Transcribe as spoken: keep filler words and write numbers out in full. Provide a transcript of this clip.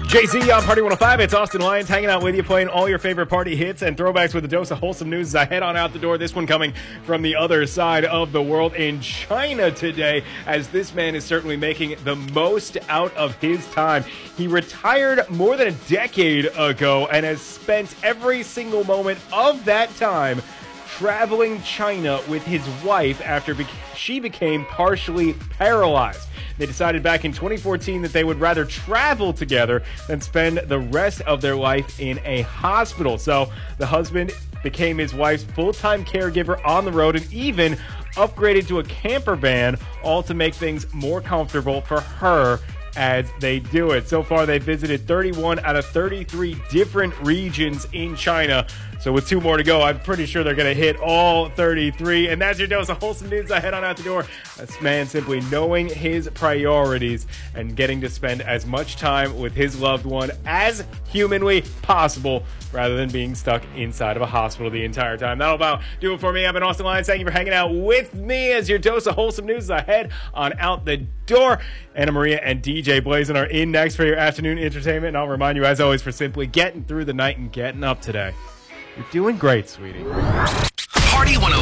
J Z on Party one oh five. It's Austin Lyons hanging out with you, playing all your favorite party hits and throwbacks with a dose of wholesome news as I head on out the door. This one coming from the other side of the world in China today, as this man is certainly making the most out of his time. He retired more than a decade ago and has spent every single moment of that time traveling China with his wife after be- she became partially paralyzed. They decided back in twenty fourteen that they would rather travel together than spend the rest of their life in a hospital. So the husband became his wife's full-time caregiver on the road and even upgraded to a camper van, all to make things more comfortable for her as they do it. So far, they've visited thirty-one out of thirty-three different regions in China. So with two more to go, I'm pretty sure they're going to hit all thirty-three. And that's your dose of wholesome news. I head on out the door. This man simply knowing his priorities and getting to spend as much time with his loved one as humanly possible, rather than being stuck inside of a hospital the entire time. That'll about do it for me. I've been Austin Lyons. Thank you for hanging out with me as your dose of wholesome news. I head on out the door. Anna Maria and D J Blazin are in next for your afternoon entertainment. And I'll remind you, as always, for simply getting through the night and getting up today. You're doing great, sweetie. Party one oh